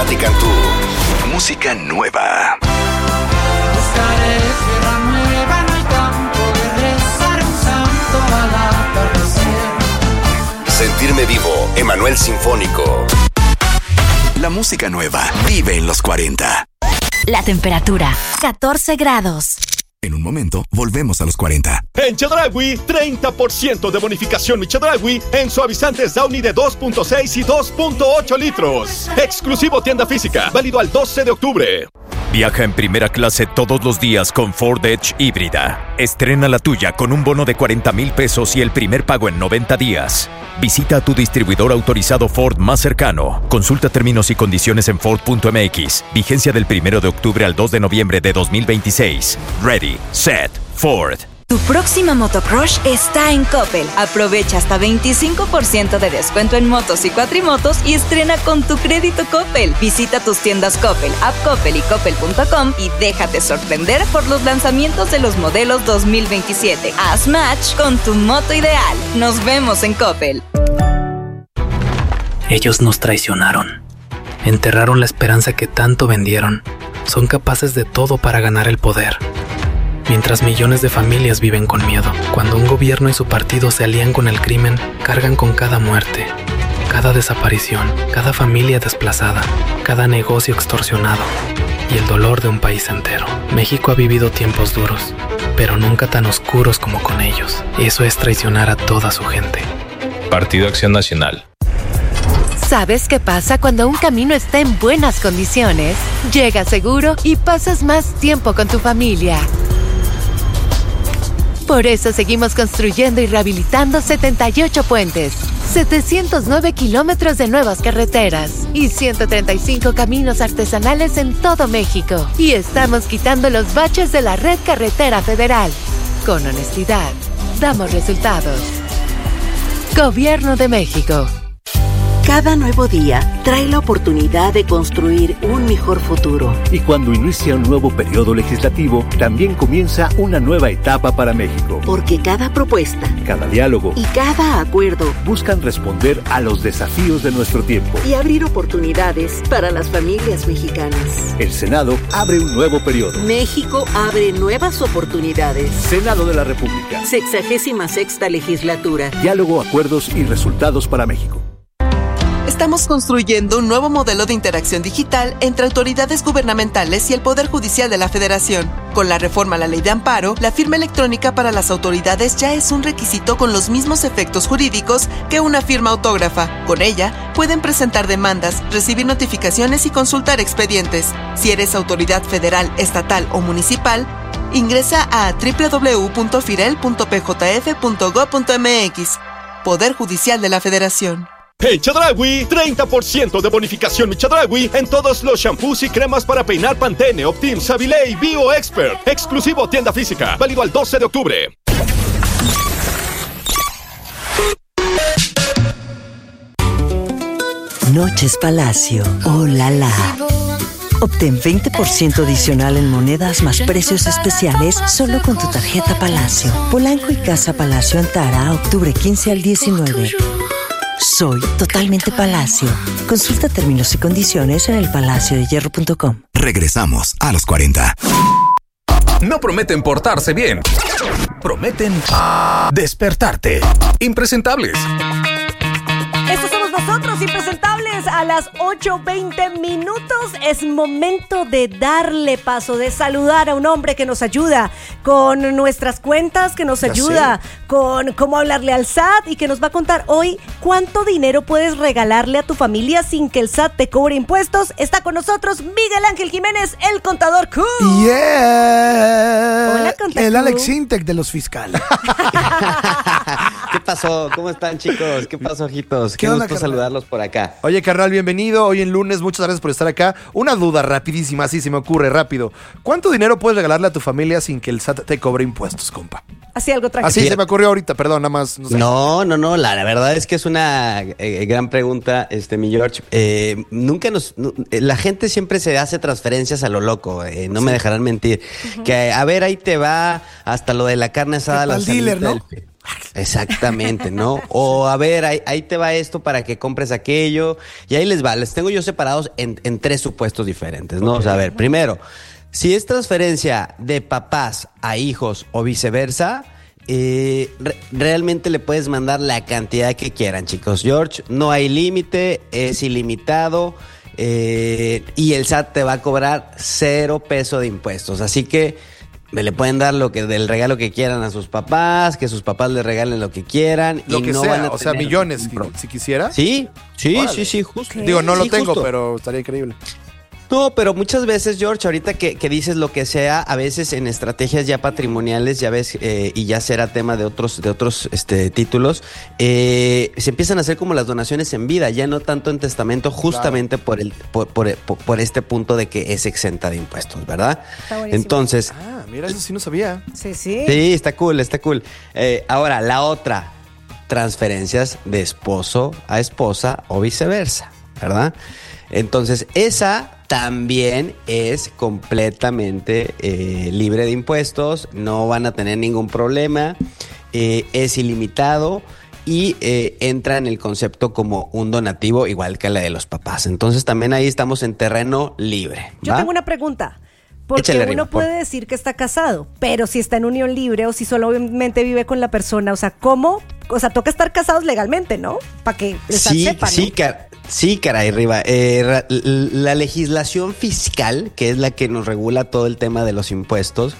Patti Cantú. Música nueva. Buscaré tierra nueva en el campo y rezar un santo al atardecer. Sentirme vivo, Emanuel Sinfónico. La música nueva vive en los 40. La temperatura, 14 grados. En un momento, volvemos a los 40. En Chedraui, 30% de bonificación mi Chedraui en suavizantes Downy de 2.6 y 2.8 litros. Exclusivo tienda física, válido al 12 de octubre. Viaja en primera clase todos los días con Ford Edge híbrida. Estrena la tuya con un bono de 40,000 pesos y el primer pago en 90 días. Visita a tu distribuidor autorizado Ford más cercano. Consulta términos y condiciones en Ford.mx. Vigencia del 1 de octubre al 2 de noviembre de 2026. Ready, set, Ford. Tu próxima motocrush está en Coppel. Aprovecha hasta 25% de descuento en motos y cuatrimotos y estrena con tu crédito Coppel. Visita tus tiendas Coppel, App Coppel y Coppel.com y déjate sorprender por los lanzamientos de los modelos 2027. Haz match con tu moto ideal. Nos vemos en Coppel. Ellos nos traicionaron. Enterraron la esperanza que tanto vendieron. Son capaces de todo para ganar el poder. Mientras millones de familias viven con miedo, cuando un gobierno y su partido se alían con el crimen, cargan con cada muerte, cada desaparición, cada familia desplazada, cada negocio extorsionado y el dolor de un país entero. México ha vivido tiempos duros, pero nunca tan oscuros como con ellos. Eso es traicionar a toda su gente. Partido Acción Nacional. ¿Sabes qué pasa cuando un camino está en buenas condiciones? Llega seguro y pasas más tiempo con tu familia. Por eso seguimos construyendo y rehabilitando 78 puentes, 709 kilómetros de nuevas carreteras y 135 caminos artesanales en todo México. Y estamos quitando los baches de la red carretera federal. Con honestidad, damos resultados. Gobierno de México. Cada nuevo día trae la oportunidad de construir un mejor futuro. Y cuando inicia un nuevo periodo legislativo, también comienza una nueva etapa para México. Porque cada propuesta, cada diálogo y cada acuerdo buscan responder a los desafíos de nuestro tiempo y abrir oportunidades para las familias mexicanas. El Senado abre un nuevo periodo. México abre nuevas oportunidades. Senado de la República. 66ª legislatura. Diálogo, acuerdos y resultados para México. Estamos construyendo un nuevo modelo de interacción digital entre autoridades gubernamentales y el Poder Judicial de la Federación. Con la reforma a la Ley de Amparo, la firma electrónica para las autoridades ya es un requisito con los mismos efectos jurídicos que una firma autógrafa. Con ella, pueden presentar demandas, recibir notificaciones y consultar expedientes. Si eres autoridad federal, estatal o municipal, ingresa a www.firel.pjf.gov.mx. Poder Judicial de la Federación. En Chedraui, 30% de bonificación mi Chedraui en todos los shampoos y cremas para peinar Pantene, Optim, Savilé y Bio Expert. Exclusivo tienda física, válido al 12 de octubre. Noches Palacio. ¡Oh, la la! Obtén 20% adicional en monedas más precios especiales solo con tu tarjeta Palacio. Polanco y Casa Palacio Antara, octubre 15 al 19. Soy totalmente Palacio. Consulta términos y condiciones en elpalaciodehierro.com. Regresamos a los 40. No prometen portarse bien. Prometen despertarte. Impresentables. Estos somos nosotros, impresentables, a las 8:20 minutos. Es momento de darle paso, de saludar a un hombre que nos ayuda con nuestras cuentas, que nos ayuda con cómo hablarle al SAT y que nos va a contar hoy cuánto dinero puedes regalarle a tu familia sin que el SAT te cobre impuestos. Está con nosotros Miguel Ángel Jiménez, el contador Q. Yeah. Hola, contador. El Alex Intec de los fiscales. ¿Qué pasó? ¿Cómo están, chicos? ¿Qué pasó, ojitos? Qué gusto saludarlos por acá. Oye, carnal, bienvenido. Hoy en lunes, muchas gracias por estar acá. Una duda rapidísima, así se me ocurre, rápido. ¿Cuánto dinero puedes regalarle a tu familia sin que el SAT te cobre impuestos, compa? Así algo tranquilo. Así se me ocurrió ahorita, perdón, nada más. No sé. No, la verdad es que es una gran pregunta, mi George. La gente siempre se hace transferencias a lo loco, no me dejarán mentir. Que, a ver, ahí te va hasta lo de la carne asada. Al dealer, ¿no? Exactamente, ¿no? O a ver, ahí te va esto para que compres aquello. Y ahí les va. Les tengo yo separados en 3 supuestos diferentes, ¿no? Okay. O sea, a ver, primero, si es transferencia de papás a hijos o viceversa, realmente le puedes mandar la cantidad que quieran, chicos. George, no hay límite, es ilimitado. Y el SAT te va a cobrar 0 peso de impuestos. Así que le pueden dar del regalo que quieran a sus papás, que sus papás les regalen lo que quieran. Lo y que no sea, van a o sea, millones, si quisiera. Sí, justo. Okay. Digo, no lo tengo, justo. Pero estaría increíble. No, pero muchas veces, George, ahorita que dices lo que sea, a veces en estrategias ya patrimoniales, ya ves, y ya será tema de otros títulos, se empiezan a hacer como las donaciones en vida, ya no tanto en testamento, justamente claro. por este punto de que es exenta de impuestos, ¿verdad? Está buenísimo. Entonces... Ah, mira, eso sí no sabía. Sí. Sí, está cool. Ahora, la otra, transferencias de esposo a esposa o viceversa, ¿verdad? Entonces, esa también es completamente libre de impuestos, no van a tener ningún problema, es ilimitado y entra en el concepto como un donativo igual que la de los papás. Entonces también ahí estamos en terreno libre, ¿va? Yo tengo una pregunta. Porque uno puede decir que está casado, pero si está en unión libre o si solamente vive con la persona, o sea, ¿cómo? O sea, toca estar casados legalmente, ¿no? Para que sepa, ¿no? Sí, caray, Riva. La legislación fiscal, que es la que nos regula todo el tema de los impuestos,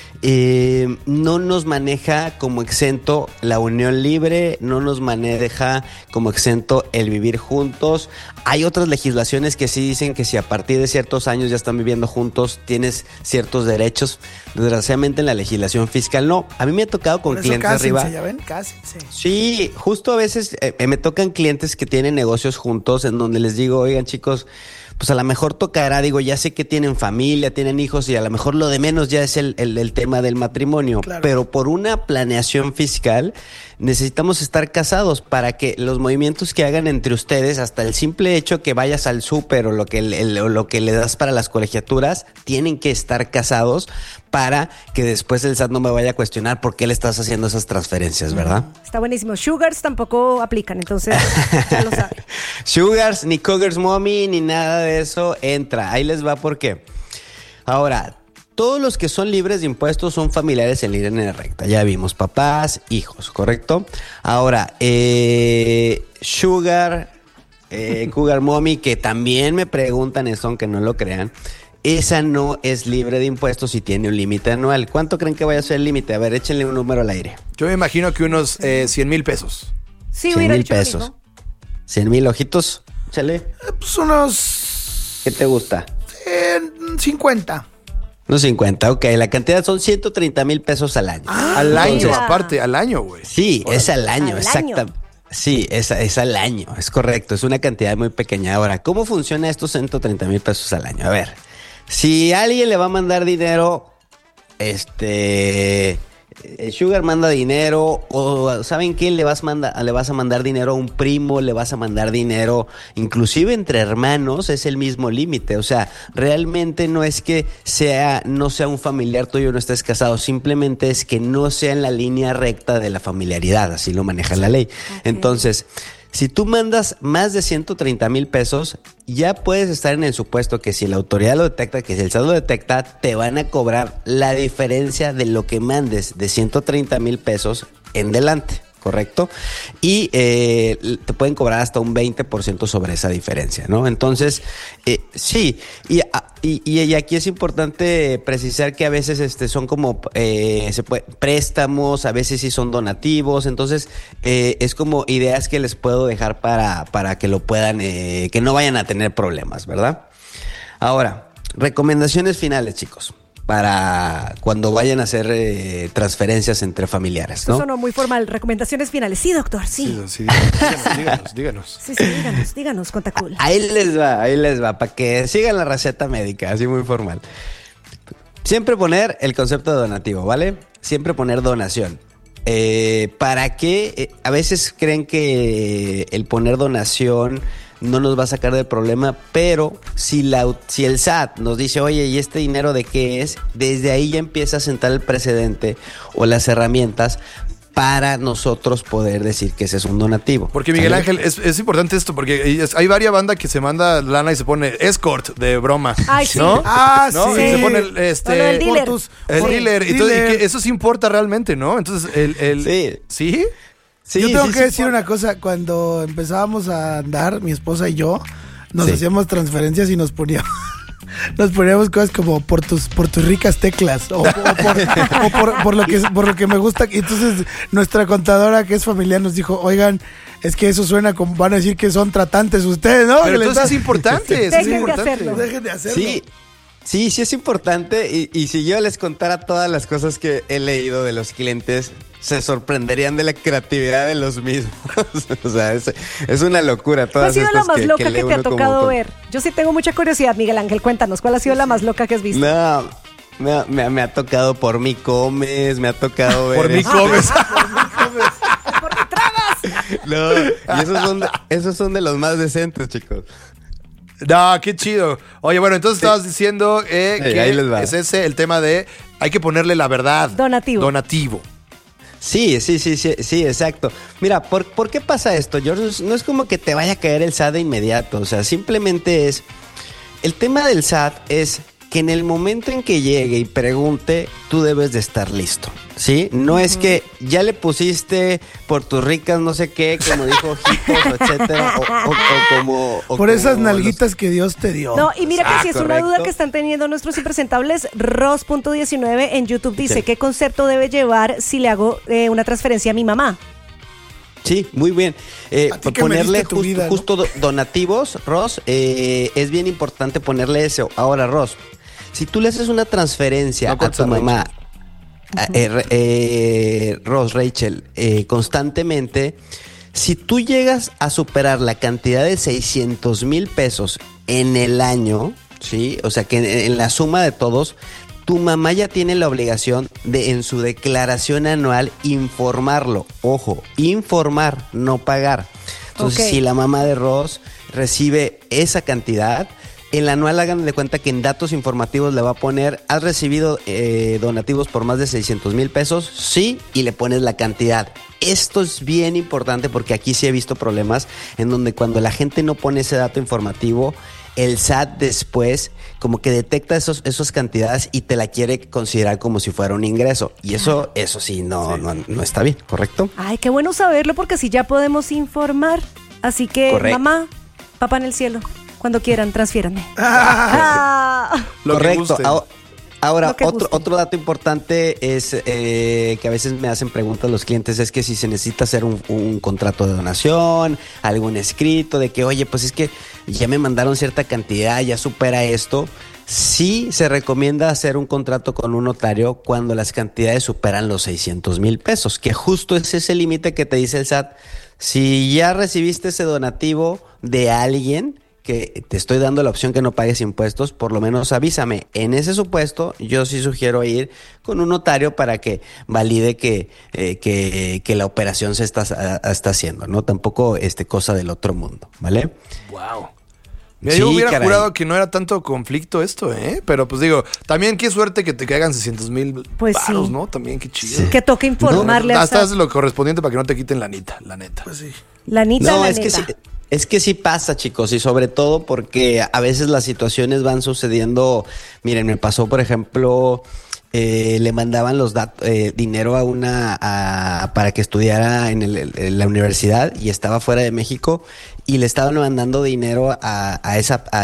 no nos maneja como exento la unión libre, no nos maneja como exento el vivir juntos. Hay otras legislaciones que sí dicen que si a partir de ciertos años ya están viviendo juntos, tienes ciertos derechos. Desgraciadamente en la legislación fiscal no. A mí me ha tocado con clientes arriba. ¿Ya ven? Cásense. Sí, justo a veces me tocan clientes que tienen negocios juntos en donde les digo, oigan chicos, pues a lo mejor tocará, digo, ya sé que tienen familia, tienen hijos y a lo mejor lo de menos ya es el tema del matrimonio, claro. Pero por una planeación fiscal necesitamos estar casados para que los movimientos que hagan entre ustedes, hasta el simple hecho que vayas al súper o lo que le das para las colegiaturas, tienen que estar casados para que después el SAT no me vaya a cuestionar por qué le estás haciendo esas transferencias, ¿verdad? Está buenísimo. Sugars tampoco aplican, entonces ya lo saben. Sugars, ni Cougars Mommy, ni nada de eso entra. Ahí les va por qué. Ahora, todos los que son libres de impuestos son familiares en línea recta. Ya vimos papás, hijos, ¿correcto? Ahora, Cougar Mommy, que también me preguntan eso, aunque no lo crean, esa no es libre de impuestos y tiene un límite anual. ¿Cuánto creen que vaya a ser el límite? A ver, échenle un número al aire. Yo me imagino que unos 100,000 pesos. Sí, 100,000 pesos. 100,000 ojitos, échale. Pues unos... ¿Qué te gusta? 50. Unos 50, ok. La cantidad son 130,000 pesos al año. Al año, aparte, al año, güey. Sí, es al año, exactamente. Sí, es al año, es correcto. Es una cantidad muy pequeña. Ahora, ¿cómo funciona estos 130,000 pesos al año? A ver, si alguien le va a mandar dinero, el Sugar manda dinero, o ¿saben qué? Le vas a mandar dinero a un primo, le vas a mandar dinero, inclusive entre hermanos es el mismo límite. O sea, realmente no es que no sea un familiar tuyo, no estés casado, simplemente es que no sea en la línea recta de la familiaridad, así lo maneja la ley. Okay. Entonces, si tú mandas más de 130,000 pesos, ya puedes estar en el supuesto que si la autoridad lo detecta, que si el SAT lo detecta, te van a cobrar la diferencia de lo que mandes de 130,000 pesos en delante, ¿correcto? Y te pueden cobrar hasta un 20% sobre esa diferencia, ¿no? Entonces, sí, y aquí es importante precisar que a veces son como préstamos, a veces sí son donativos, entonces es como ideas que les puedo dejar para que lo puedan, que no vayan a tener problemas, ¿verdad? Ahora, recomendaciones finales, chicos, para cuando vayan a hacer transferencias entre familiares, ¿no? Eso sonó muy formal. Recomendaciones finales. Sí, doctor, sí. Sí, díganos. Sí, díganos, Contacul. Ahí les va, para que sigan la receta médica, así muy formal. Siempre poner el concepto de donativo, ¿vale? Siempre poner donación. ¿Para qué? A veces creen que el poner donación no nos va a sacar del problema, pero si el SAT nos dice, oye, ¿y este dinero de qué es? Desde ahí ya empieza a sentar el precedente o las herramientas para nosotros poder decir que ese es un donativo. Porque Miguel Ángel, es importante esto, porque hay varias bandas que se manda lana y se pone escort de broma. Ay, sí. ¿No? ¿No? Sí. Y se pone O lo del dealer. el dealer. Sí. Entonces, eso sí importa realmente, ¿no? Entonces, ¿Sí? Sí, yo tengo sí, que sí, decir importa. una cosa. Cuando empezábamos a andar, mi esposa y yo, nos Sí. hacíamos transferencias y nos poníamos cosas como por tus ricas teclas o por lo que me gusta. Y entonces nuestra contadora, que es familiar, nos dijo, oigan, es que eso suena como, van a decir que son tratantes ustedes, ¿no? Pero Que entonces es importante. Dejen de hacerlo. Dejen de hacerlo. Sí, es importante. Y si yo les contara todas las cosas que he leído de los clientes, se sorprenderían de la creatividad de los mismos. O sea, es una locura. ¿Cuál ha sido la más loca que lee te ha uno como tocado con- ver? Yo sí tengo mucha curiosidad, Miguel Ángel. Cuéntanos, ¿cuál ha sido la más loca que has visto? No, me ha tocado por mí comes, me ha tocado ver. Por mí comes. No, y esos son de los más decentes, chicos. No, qué chido. Oye, bueno, entonces estabas diciendo ahí que les va. es ese el tema de hay que ponerle la verdad. Donativo. Sí, exacto. Mira, ¿por qué pasa esto, George? No es como que te vaya a caer el SAT de inmediato, o sea, simplemente es... El tema del SAT es que en el momento en que llegue y pregunte, tú debes de estar listo, ¿sí? No es que ya le pusiste por tus ricas no sé qué, como dijo Ojitos, etcétera, o como... o Por esas como nalguitas que Dios te dio. No, y mira que si es una correcto. duda que están teniendo nuestros impresentables, Ross.19 en YouTube dice, Sí. ¿qué concepto debe llevar si le hago una transferencia a mi mamá? Sí, muy bien. A ti que me Ponerle diste tu vida, ¿no? justo donativos, Ross, es bien importante ponerle eso. Ahora, Ross, si tú le haces una transferencia No a tu contesta, mamá, Ross, Rachel, constantemente, si tú llegas a superar la cantidad de 600,000 pesos en el año, ¿sí? O sea que en la suma de todos, tu mamá ya tiene la obligación de en su declaración anual informarlo. Ojo, informar, no pagar. Entonces, Ok. si la mamá de Ross recibe esa cantidad, en la anual hagan de cuenta que en datos informativos le va a poner, ¿has recibido donativos por más de 600,000 pesos? Sí, y le pones la cantidad. Esto es bien importante porque aquí sí he visto problemas en donde cuando la gente no pone ese dato informativo, el SAT después como que detecta esas cantidades y te la quiere considerar como si fuera un ingreso. Y eso sí, no está bien, ¿correcto? Ay, qué bueno saberlo porque así ya podemos informar. Así que, Correcto. mamá, papá en el cielo, cuando quieran, transfiéranme. Lo que Correcto. guste. Ahora, Lo que guste. otro dato importante es que a veces me hacen preguntas los clientes, es que si se necesita hacer un contrato de donación, algún escrito de que, oye, pues es que ya me mandaron cierta cantidad, ya supera esto. Sí se recomienda hacer un contrato con un notario cuando las cantidades superan los 600,000 pesos, que justo es ese límite que te dice el SAT. Si ya recibiste ese donativo de alguien, que te estoy dando la opción que no pagues impuestos, por lo menos avísame. En ese supuesto, yo sí sugiero ir con un notario para que valide que la operación se está haciendo, ¿no? Tampoco cosa del otro mundo, ¿vale? Wow. Mira, yo Sí, hubiera caray. jurado que no era tanto conflicto esto, ¿eh? Pero pues digo, también qué suerte que te caigan 600,000 Pues varos, sí. ¿no? También qué chido. Que toque informarle a Hasta SAT. haces lo correspondiente para que no te quiten la neta. Pues sí. La neta, No, la es que neta. sí. Es que sí pasa, chicos, y sobre todo porque a veces las situaciones van sucediendo. Miren, me pasó, por ejemplo, le mandaban dinero para que estudiara en la universidad y estaba fuera de México y le estaban mandando dinero a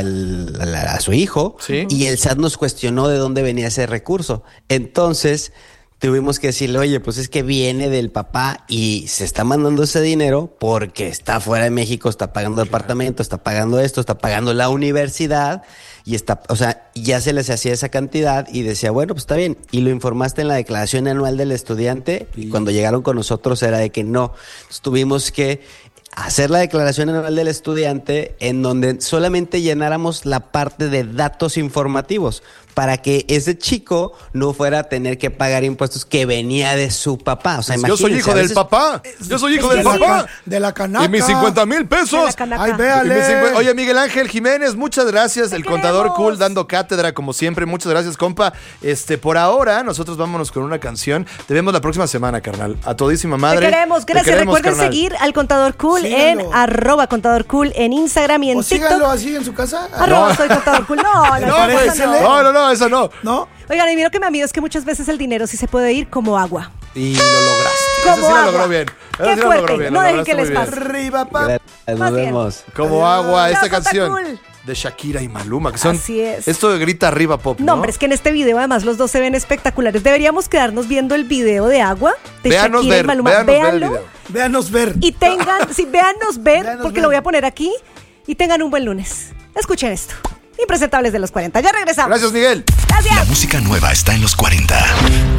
su hijo. Sí. Y el SAT nos cuestionó de dónde venía ese recurso. Entonces tuvimos que decirle, oye, pues es que viene del papá y se está mandando ese dinero porque está fuera de México, está pagando departamento, está pagando esto, está pagando la universidad y ya se les hacía esa cantidad y decía, bueno, pues está bien. Y lo informaste en la declaración anual del estudiante y cuando llegaron con nosotros era de que no. Entonces, tuvimos que hacer la declaración anual del estudiante en donde solamente llenáramos la parte de datos informativos para que ese chico no fuera a tener que pagar impuestos que venía de su papá. O sea, yo soy hijo del papá. Yo soy hijo del papá. De la canaca. Y mis 50,000 pesos. Ay, véale. Oye, Miguel Ángel Jiménez, muchas gracias. El contador cool dando cátedra como siempre. Muchas gracias, compa. Por ahora, nosotros vámonos con una canción. Te vemos la próxima semana, carnal. A todísima madre. Te queremos, gracias. Recuerden seguir al contador cool en @contadorcool en Instagram y en TikTok. Síganlo así en su casa. @soy contador cool. No, eso no. ¿No? Oigan, y lo que me amigo es que muchas veces el dinero sí se puede ir como agua. Y lo lograste. Como Eso sí agua. lo logró bien. Qué fuerte. No dejen que les pase. Arriba, papá. Nos vemos. Como agua, esta Chao, canción Cool. de Shakira y Maluma, que son. Así es. Esto de grita arriba pop. No, hombre, es que en este video además los dos se ven espectaculares. Deberíamos quedarnos viendo el video de agua de Véanos Shakira ver, y Maluma. véanos ver el Véanlo. video. Véanos ver. Y tengan, sí, véanos ver, Véanos porque ver. lo voy a poner aquí. Y tengan un buen lunes. Escuchen esto. Impresentables de los 40. Ya regresamos. Gracias, Miguel. Gracias. La música nueva está en los 40.